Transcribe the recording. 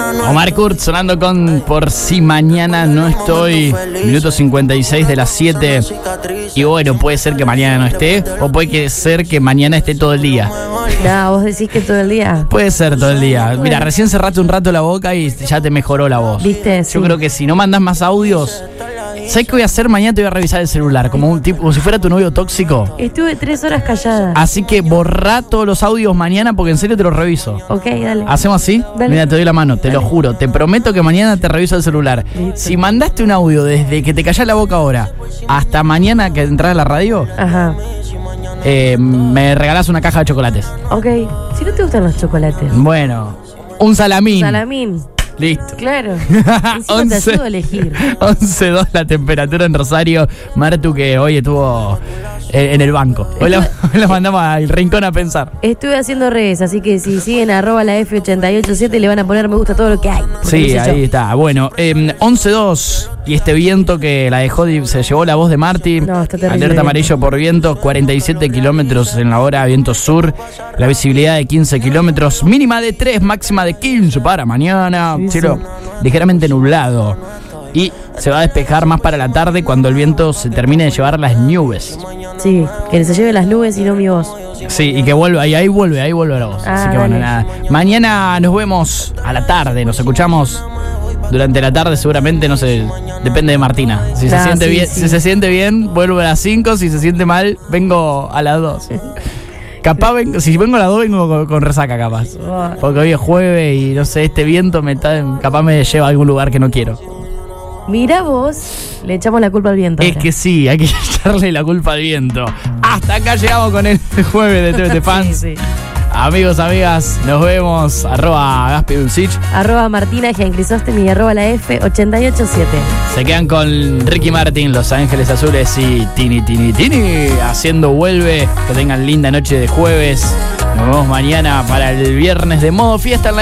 Omar Kurz sonando con Por si mañana no estoy. Minuto 56 de las 7. Y bueno, puede ser que mañana no esté, o puede ser que mañana esté todo el día. No, vos decís que todo el día. Puede ser todo el día. Mira, recién cerraste un rato la boca y ya te mejoró la voz. ¿Viste? Sí. Yo creo que si no mandas más audios, ¿sabes qué voy a hacer? Mañana te voy a revisar el celular, como si fuera tu novio tóxico. Estuve 3 horas callada. Así que borrá todos los audios mañana porque en serio te los reviso. Ok, dale. ¿Hacemos así? Dale. Mira, te doy la mano, te lo juro. Te prometo que mañana te reviso el celular. Listo. Si mandaste un audio desde que te callás la boca ahora hasta mañana que entras a la radio, Ajá. me regalás una caja de chocolates. Ok. Si no te gustan los chocolates. Bueno, un salamín. Salamín. Listo. Claro. Encima te ayudo a elegir. 11.2 la temperatura en Rosario. Martu, que hoy estuvo en el banco. Hoy la mandamos al rincón a pensar. Estuve haciendo redes, así que si siguen @ la F887 le van a poner me gusta todo lo que hay. Sí, ahí está. Bueno, 11.2 y este viento que la dejó, se llevó la voz de Marti. No, está terrible. Alerta amarillo por viento, 47 kilómetros en la hora, viento sur. La visibilidad de 15 kilómetros, mínima de 3, máxima de 15 para mañana. Sí, Cielo ligeramente nublado. Y se va a despejar más para la tarde cuando el viento se termine de llevar las nubes. Sí, que se lleve las nubes y no mi voz. Sí, y que vuelva, y ahí vuelve la voz. Así que bueno, dale. nada. Mañana nos vemos a la tarde, nos escuchamos durante la tarde seguramente, no sé, depende de Martina. Si se siente sí, bien, sí. si se siente bien, vuelvo a las 5, si se siente mal, vengo a las 2. Capaz si vengo a las 2 vengo con resaca capaz. Porque hoy es jueves y no sé, este viento capaz me lleva a algún lugar que no quiero. Mira vos, le echamos la culpa al viento. Es ahora. que sí, hay que echarle la culpa al viento. Hasta acá llegamos con el jueves de TVT Fans. Sí, sí. Amigos, amigas, nos vemos. @Gaspi Dulcich. @Martina Gian Crisóstomo y @ la F887. Se quedan con Ricky Martin, Los Ángeles Azules y Tini Tini Tini haciendo Vuelve. Que tengan linda noche de jueves. Nos vemos mañana para el viernes de modo fiesta en la